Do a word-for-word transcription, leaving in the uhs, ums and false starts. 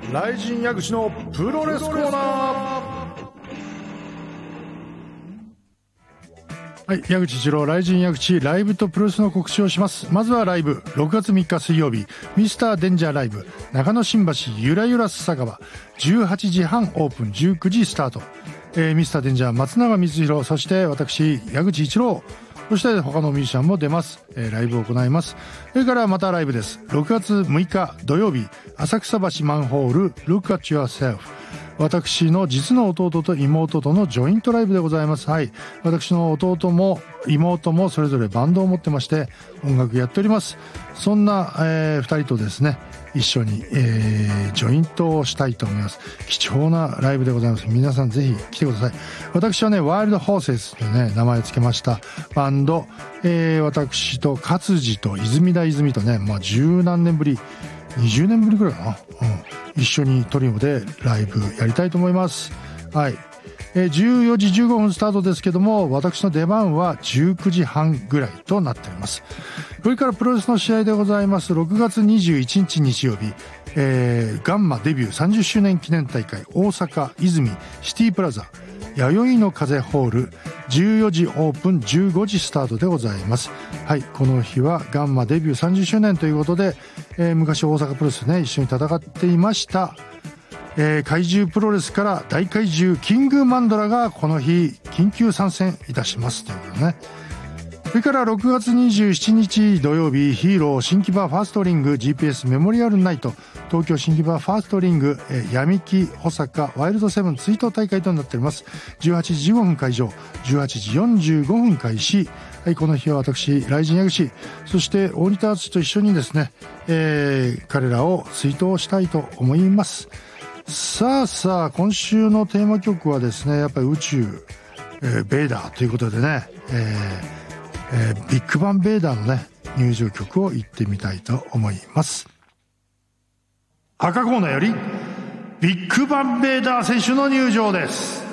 雷神矢口のプロレスコーナー。はい、矢口一郎、雷神矢口、ライブとプロレスの告知をします。まずはライブ、ろくがつみっか水曜日、ミスターデンジャーライブ、中野新橋ゆらゆら須佐川、じゅうはちじはんオープン、じゅうくじスタート。えー、ミスターデンジャー松永光弘、そして私矢口一郎、そして他のミュージシャンも出ます、えー、ライブを行います。それからまたライブです。ろくがつむいか土曜日、浅草橋マンホール Look at Yourself、私の実の弟と妹とのジョイントライブでございます。はい、私の弟も妹もそれぞれバンドを持ってまして音楽やっております。そんな、えー、ふたりとですね一緒に、えー、ジョイントをしたいと思います。貴重なライブでございます。皆さんぜひ来てください。私はねワイルドホーセスというね名前を付けましたバンド、えー、私と勝地と泉田泉とねまあ十何年ぶりにじゅうねんぶりぐらいかな、うん、一緒にトリオでライブやりたいと思います。はい、えー、じゅうよじじゅうごふんスタートですけども、私の出番はじゅうくじはんぐらいとなっております。それからプロレスの試合でございます。ろくがつにじゅういちにち日曜日、えー、ガンマデビューさんじゅっしゅうねん記念大会大阪泉シティプラザ弥生の風ホール、じゅうよじオープン、じゅうごじスタートでございます。はい、この日はガンマデビューさんじゅっしゅうねんということで、えー、昔大阪プロレスね一緒に戦っていました、えー、怪獣プロレスから大怪獣キングマンドラがこの日緊急参戦いたしますということでね。それからろくがつにじゅうしちにち土曜日、ヒーロー新木場ファーストリング ジーピーエス メモリアルナイト東京新木場ファーストリング、えー、闇木保坂ワイルドセブン追悼大会となっております。じゅうはちじじゅうごふん会場、じゅうはちじよんじゅうごふん開始。はい、この日は私雷神矢口、そして大仁田敦と一緒にですね、えー、彼らを追悼したいと思います。さあさあ、今週のテーマ曲はですねやっぱり宇宙、えー、ベイダーということでね、えーえー、ビッグバンベイダーのね入場曲を言ってみたいと思います。赤コーナーよりビッグバンベイダー選手の入場です。